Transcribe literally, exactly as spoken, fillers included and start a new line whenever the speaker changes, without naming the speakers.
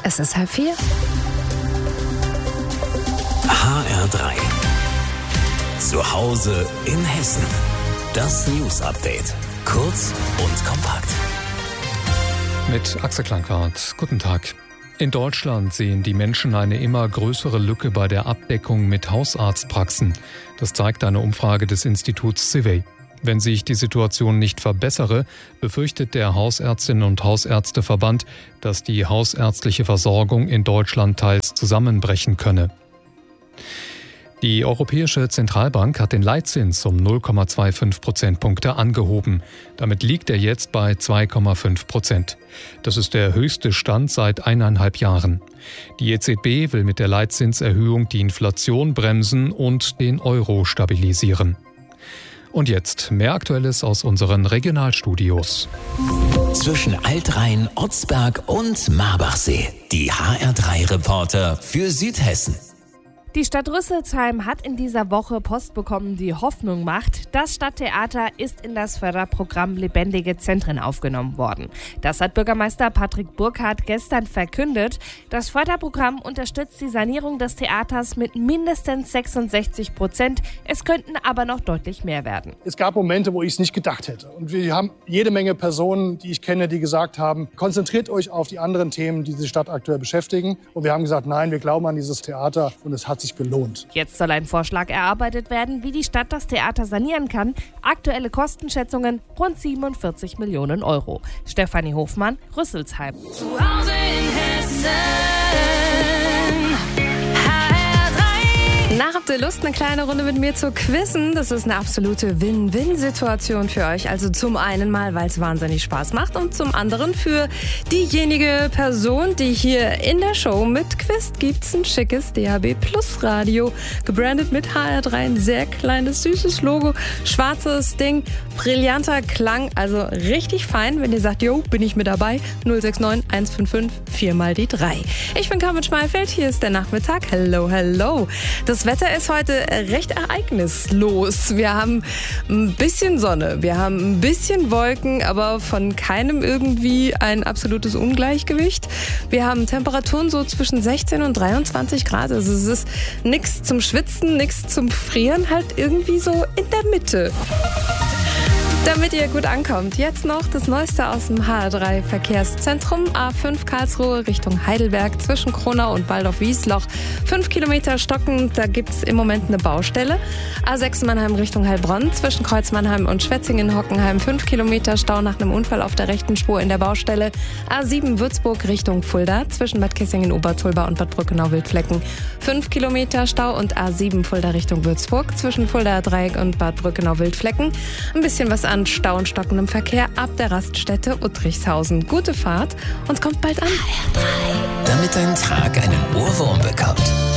Es ist halb vier.
H R drei. Zu Hause in Hessen. Das News Update. Kurz und kompakt.
Mit Axel Klankwart. Guten Tag. In Deutschland sehen die Menschen eine immer größere Lücke bei der Abdeckung mit Hausarztpraxen. Das zeigt eine Umfrage des Instituts Civey. Wenn sich die Situation nicht verbessere, befürchtet der Hausärztinnen- und Hausärzteverband, dass die hausärztliche Versorgung in Deutschland teils zusammenbrechen könne. Die Europäische Zentralbank hat den Leitzins um null Komma fünfundzwanzig Prozentpunkte angehoben. Damit liegt er jetzt bei zwei Komma fünf Prozent. Das ist der höchste Stand seit eineinhalb Jahren. Die E Z B will mit der Leitzinserhöhung die Inflation bremsen und den Euro stabilisieren. Und jetzt mehr Aktuelles aus unseren Regionalstudios.
Zwischen Altrhein, Otzberg und Marbachsee. Die H R drei Reporter für Südhessen.
Die Stadt Rüsselsheim hat in dieser Woche Post bekommen, die Hoffnung macht. Das Stadttheater ist in das Förderprogramm Lebendige Zentren aufgenommen worden. Das hat Bürgermeister Patrick Burkhardt gestern verkündet. Das Förderprogramm unterstützt die Sanierung des Theaters mit mindestens sechsundsechzig Prozent. Es könnten aber noch deutlich mehr werden.
Es gab Momente, wo ich es nicht gedacht hätte. Und wir haben jede Menge Personen, die ich kenne, die gesagt haben, konzentriert euch auf die anderen Themen, die die Stadt aktuell beschäftigen. Und wir haben gesagt, nein, wir glauben an dieses Theater und es hat sich gelohnt.
Jetzt soll ein Vorschlag erarbeitet werden, wie die Stadt das Theater sanieren kann. Aktuelle Kostenschätzungen rund siebenundvierzig Millionen Euro. Stefanie Hofmann, Rüsselsheim.
Zu Hause in Hessen.
Na, habt ihr Lust, eine kleine Runde mit mir zu quizzen? Das ist eine absolute Win-Win-Situation für euch. Also zum einen mal, weil es wahnsinnig Spaß macht und zum anderen für diejenige Person, die hier in der Show mitquizt, gibt's ein schickes D A B Plus Radio, gebrandet mit H R drei, ein sehr kleines, süßes Logo, schwarzes Ding, brillanter Klang, also richtig fein. Wenn ihr sagt, jo, bin ich mit dabei, null sechs neun eins fünf fünf vier mal die drei. Ich bin Carmen Schmalfeld, hier ist der Nachmittag. Hello, hello. Das Wetter ist heute recht ereignislos. Wir haben ein bisschen Sonne, wir haben ein bisschen Wolken, aber von keinem irgendwie ein absolutes Ungleichgewicht. Wir haben Temperaturen so zwischen sechzehn und dreiundzwanzig Grad. Also es ist nichts zum Schwitzen, nichts zum Frieren, halt irgendwie so in der Mitte. Damit ihr gut ankommt, jetzt noch das Neueste aus dem H R drei Verkehrszentrum. A fünf Karlsruhe Richtung Heidelberg zwischen Kronau und Waldorf-Wiesloch. Fünf Kilometer stocken, da gibt es im Moment eine Baustelle. A sechs Mannheim Richtung Heilbronn zwischen Kreuz Mannheim und Schwetzingen-Hockenheim. Fünf Kilometer Stau nach einem Unfall auf der rechten Spur in der Baustelle. A sieben Würzburg Richtung Fulda zwischen Bad Kissingen-Obertulba und Bad Brückenau-Wildflecken. Fünf Kilometer Stau und A sieben Fulda Richtung Würzburg zwischen Fulda Dreieck und Bad Brückenau-Wildflecken. Ein bisschen was an Stau und stockendem Verkehr ab der Raststätte Uttrichshausen. Gute Fahrt und kommt bald an.
Damit dein Tag einen Ohrwurm bekommt.